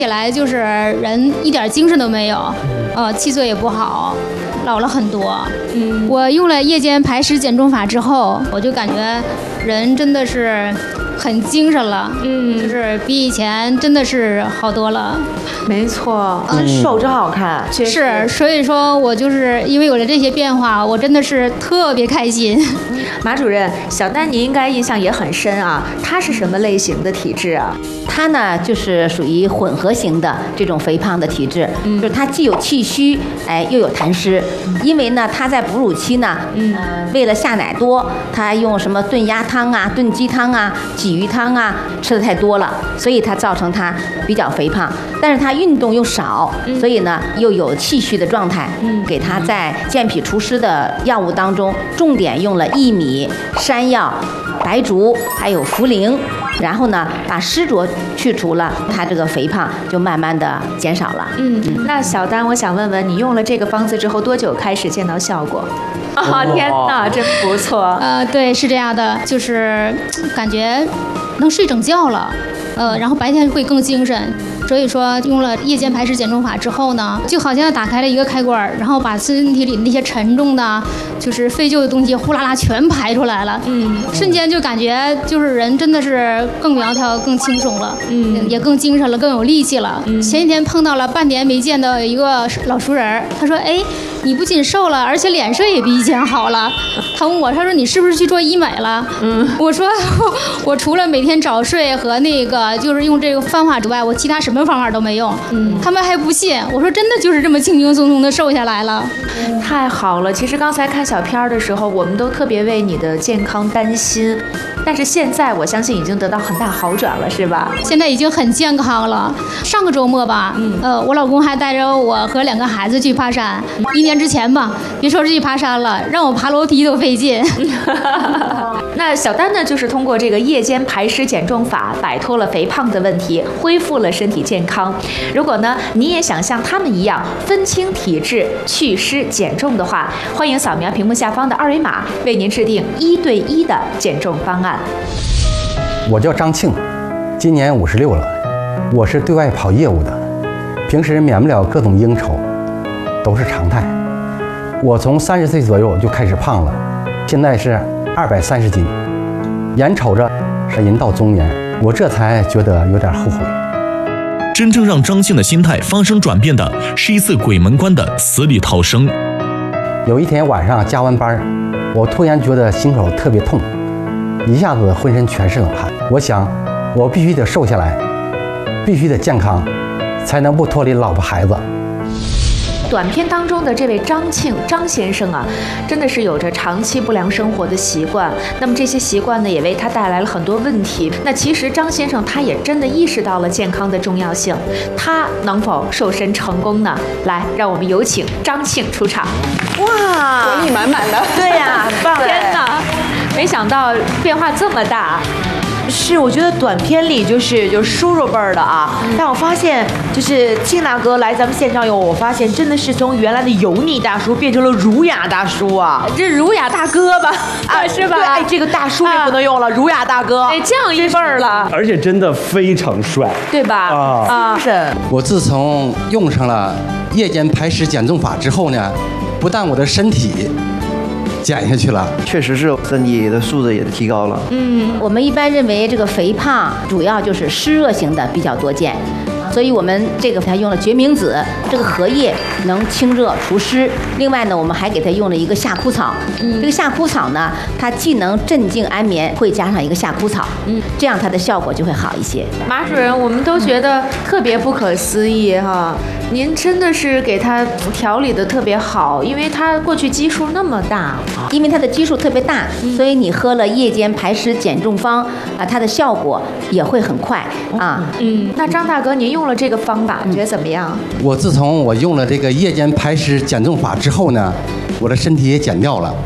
起来就是人一点精神都没有，气色也不好，老了很多。我用了夜间排湿减重法之后，我就感觉人真的是很精神了，就是比以前真的是好多了。 没错，瘦真好看， 是，所以说我就是因为有了这些变化，我真的是特别开心。 马主任，小丹您应该印象也很深啊，他是什么类型的体质啊？ 他呢就是属于混合型的这种肥胖的体质，就是他既有气虚，又有痰湿。因为呢他在哺乳期呢，为了下奶多，他用什么炖鸭汤啊、炖鸡汤啊、鲫鱼汤啊吃的太多了，所以他造成他比较肥胖。但是他运动又少，所以呢又有气虚的状态。给他在健脾除湿的药物当中，重点用了薏米、山药、白术还有茯苓，然后呢把湿浊去除了，他这个肥胖就慢慢的减少了。 那小丹，我想问问你用了这个方子之后多久开始见到效果？天哪，真不错。 对，是这样的，就是感觉能睡整觉了，然后白天会更精神。所以说用了夜间排湿减重法之后呢，就好像打开了一个开关，然后把身体里那些沉重的就是废旧的东西呼啦啦全排出来了。瞬间就感觉就是人真的是更苗条更轻松了，也更精神了，更有力气了。前几天碰到了半年没见的一个老熟人，他说你不仅瘦了，而且脸色也比以前好了。他问我，他说你是不是去做医美了？我说我除了每天早睡和那个就是用这个方法之外，我其他什么方法都没用。他们还不信，我说真的就是这么轻轻松松的瘦下来了。 太好了，其实刚才看小片的时候，我们都特别为你的健康担心，但是现在我相信已经得到很大好转了，是吧？ 现在已经很健康了。上个周末吧，我老公还带着我和2个孩子去爬山。1年之前吧，别说是去爬山了，让我爬楼梯都费劲。 那小丹呢，就是通过这个夜间排湿减重法，摆脱了肥胖的问题，恢复了身体健康。如果呢，你也想像他们一样分清体质、祛湿减重的话，欢迎扫描屏幕下方的2维码，为您制定1对1的减重方案。 我叫张庆，今年56了，我是对外跑业务的，平时免不了各种应酬，都是常态。我从30岁左右就开始胖了，现在是230斤，眼瞅着人到中年，我这才觉得有点后悔。 真正让张庆的心态发生转变的是一次鬼门关的死里逃生。 有一天晚上加完班，我突然觉得心口特别痛，一下子浑身全是冷汗。我想我必须得瘦下来，必须得健康，才能不脱离老婆孩子。 短片当中的这位张庆张先生啊，真的是有着长期不良生活的习惯，那么这些习惯呢，也为他带来了很多问题。那其实张先生他也真的意识到了健康的重要性，他能否瘦身成功呢？来，让我们有请张庆出场。 哇，活力满满的。 对呀，很棒！天哪，没想到变化这么大。 是，我觉得短片里就是叔叔辈儿的啊，但我发现就是庆大哥来咱们现场以后，我发现真的是从原来的油腻大叔变成了儒雅大叔啊， 这儒雅大哥吧，是吧？ 对，这个大叔也不能用了，儒雅大哥， 降一辈儿了， 而且真的非常帅， 对吧？ 是。 我自从用上了夜间排湿减重法之后呢，不但我的身体减下去了， 确实是身体的素质也提高了。 我们一般认为这个肥胖主要就是湿热型的比较多见，所以我们这个给它用了决明子，这个荷叶能清热除湿。另外呢，我们还给它用了一个夏枯草。这个夏枯草呢，它既能镇静安眠，会加上一个夏枯草，这样它的效果就会好一些。 马主任，我们都觉得特别不可思议哈，您真的是给它调理的特别好，因为它过去基数那么大， 因为它的基数特别大，所以你喝了夜间排湿减重方啊，它的效果也会很快啊。 那张大哥，您用了这个方法，觉得怎么样？ 我自从我用了这个夜间排湿减重法之后呢，我的身体也减掉了，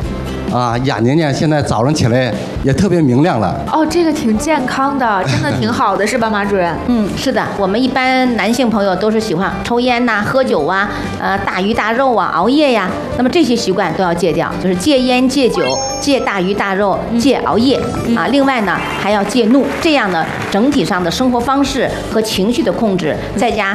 啊，眼睛呢现在早上起来也特别明亮了。 哦，这个挺健康的，真的挺好的，是吧，马主任？ 是的，我们一般男性朋友都是喜欢抽烟呐、喝酒啊、大鱼大肉啊、熬夜呀，那么这些习惯都要戒掉，就是戒烟、戒酒、戒大鱼大肉、戒熬夜啊。另外呢，还要戒怒，这样呢，整体上的生活方式和情绪的控制，再加